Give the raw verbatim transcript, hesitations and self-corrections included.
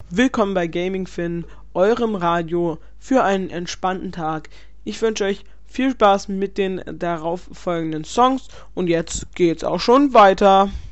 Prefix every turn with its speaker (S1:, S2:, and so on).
S1: Willkommen bei Gaming Finn, eurem Radio für einen entspannten Tag. Ich wünsche euch viel Spaß mit den darauf folgenden Songs und jetzt geht's auch schon weiter.